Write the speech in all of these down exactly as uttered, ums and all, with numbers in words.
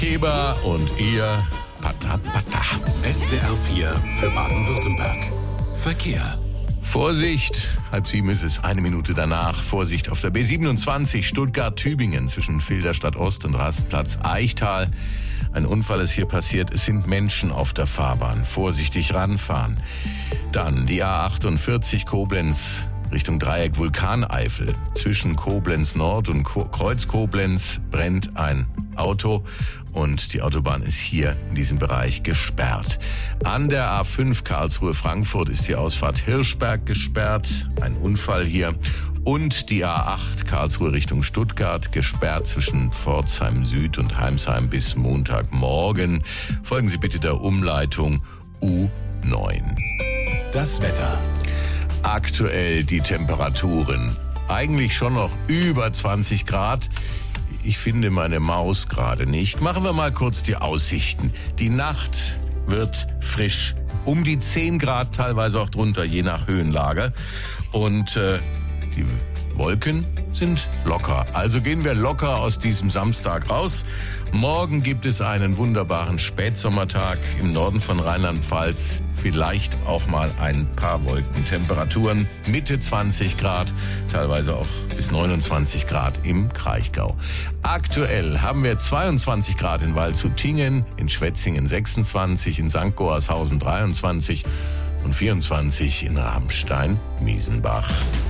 Eber und ihr Pata Pata. S W R vier für Baden-Württemberg. Verkehr. Vorsicht, halb sieben ist es, eine Minute danach. Vorsicht auf der B siebenundzwanzig Stuttgart-Tübingen zwischen Filderstadt Ost und Rastplatz Eichtal. Ein Unfall ist hier passiert. Es sind Menschen auf der Fahrbahn. Vorsichtig ranfahren. Dann die A achtundvierzig Koblenz Richtung Dreieck Vulkaneifel. Zwischen Koblenz Nord und Ko- Kreuz Koblenz brennt ein Auto und die Autobahn ist hier in diesem Bereich gesperrt. An der A fünf Karlsruhe-Frankfurt ist die Ausfahrt Hirschberg gesperrt. Ein Unfall hier. Und die A acht Karlsruhe Richtung Stuttgart gesperrt zwischen Pforzheim Süd und Heimsheim bis Montagmorgen. Folgen Sie bitte der Umleitung U neun. Das Wetter. Aktuell die Temperaturen. Eigentlich schon noch über zwanzig Grad. Ich finde meine Maus gerade nicht. Machen wir mal kurz die Aussichten. Die Nacht wird frisch. Um die zehn Grad, teilweise auch drunter, je nach Höhenlage. Und äh, die Wolken sind locker. Also gehen wir locker aus diesem Samstag raus. Morgen gibt es einen wunderbaren Spätsommertag im Norden von Rheinland-Pfalz. Vielleicht auch mal ein paar Wolken. Temperaturen Mitte zwanzig Grad, teilweise auch bis neunundzwanzig Grad im Kraichgau. Aktuell haben wir zweiundzwanzig Grad in Waldshut-Tiengen, in Schwetzingen sechsundzwanzig, in Sankt Goarshausen dreiundzwanzig und vierundzwanzig in Rabenstein-Miesenbach.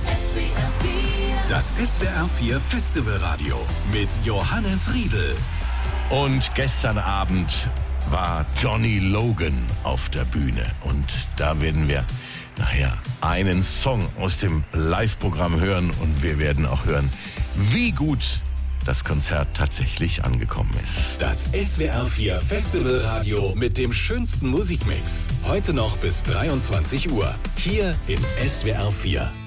Das S W R vier Festivalradio mit Johannes Riedl. Und gestern Abend war Johnny Logan auf der Bühne. Und da werden wir nachher einen Song aus dem Live-Programm hören. Und wir werden auch hören, wie gut das Konzert tatsächlich angekommen ist. Das S W R vier Festivalradio mit dem schönsten Musikmix. Heute noch bis dreiundzwanzig Uhr. Hier in S W R vier.